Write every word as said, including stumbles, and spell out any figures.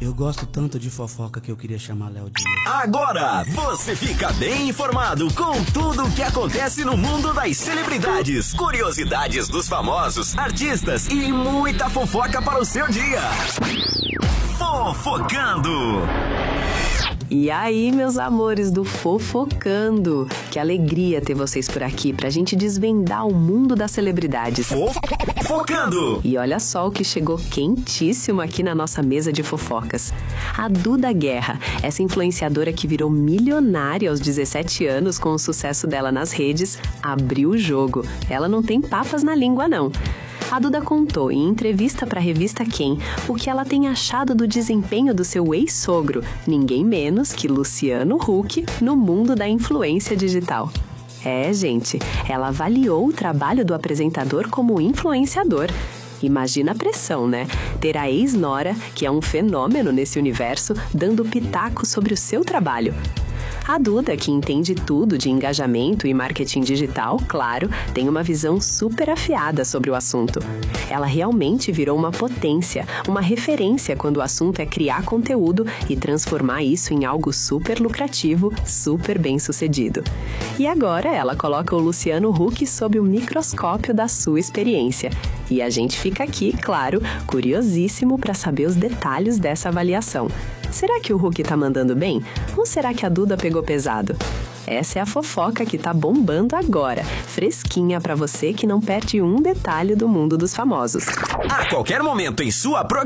Eu gosto tanto de fofoca que eu queria chamar Léo Dias. Agora você fica bem informado com tudo o que acontece no mundo das celebridades, curiosidades dos famosos, artistas e muita fofoca para o seu dia. Fofocando! E aí, meus amores do Fofocando? Que alegria ter vocês por aqui pra gente desvendar o mundo das celebridades. Fofocando! E olha só o que chegou quentíssimo aqui na nossa mesa de fofocas. A Duda Guerra, essa influenciadora que virou milionária aos dezessete anos com o sucesso dela nas redes, abriu o jogo. Ela não tem papas na língua, não. A Duda contou em entrevista para a revista Quem o que ela tem achado do desempenho do seu ex-sogro, ninguém menos que Luciano Huck, no mundo da influência digital. É, gente, ela avaliou o trabalho do apresentador como influenciador. Imagina a pressão, né? Ter a ex-nora, que é um fenômeno nesse universo, dando pitaco sobre o seu trabalho. A Duda, que entende tudo de engajamento e marketing digital, claro, tem uma visão super afiada sobre o assunto. Ela realmente virou uma potência, uma referência quando o assunto é criar conteúdo e transformar isso em algo super lucrativo, super bem sucedido. E agora ela coloca o Luciano Huck sob o microscópio da sua experiência. E a gente fica aqui, claro, curiosíssimo para saber os detalhes dessa avaliação. Será que o Huck tá mandando bem? Ou será que a Duda pegou pesado? Essa é a fofoca que tá bombando agora, fresquinha pra você que não perde um detalhe do mundo dos famosos. A qualquer momento em sua programação.